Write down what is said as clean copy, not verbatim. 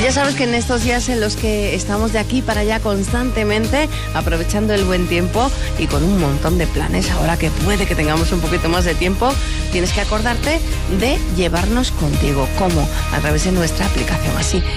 ya sabes que en estos días en los que estamos de aquí para allá constantemente, aprovechando el buen tiempo y con un montón de planes, ahora que puede que tengamos un poquito más de tiempo, tienes que acordarte de llevarnos contigo. ¿Cómo? A través de nuestra aplicación. Así